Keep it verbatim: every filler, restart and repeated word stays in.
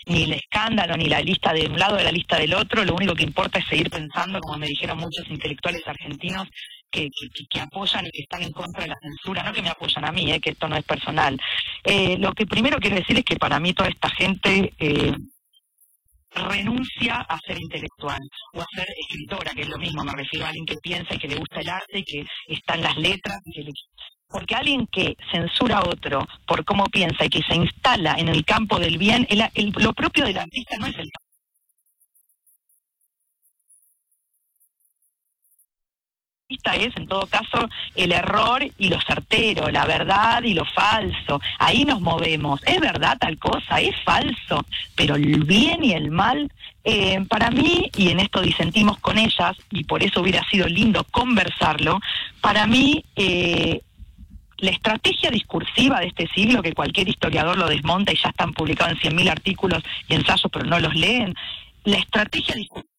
ni el escándalo, ni la lista de un lado de la lista del otro. Lo único que importa es seguir pensando, como me dijeron muchos intelectuales argentinos, que, que, que apoyan y que están en contra de la censura, no que me apoyan a mí, eh, que esto no es personal. Eh, lo que primero quiero decir es que para mí toda esta gente eh, renuncia a ser intelectual o a ser escritora, que es lo mismo, me refiero a alguien que piensa y que le gusta el arte y que está en las letras, y que le... porque alguien que censura a otro por cómo piensa y que se instala en el campo del bien, el, el, lo propio del artista no es el es, en todo caso, el error y lo certero, la verdad y lo falso. Ahí nos movemos. ¿Es verdad tal cosa? ¿Es falso? Pero el bien y el mal, eh, para mí, y en esto disentimos con ellas, y por eso hubiera sido lindo conversarlo, para mí... Eh, la estrategia discursiva de este siglo, que cualquier historiador lo desmonta y ya están publicados en cien mil artículos y ensayos, pero no los leen, la estrategia discursiva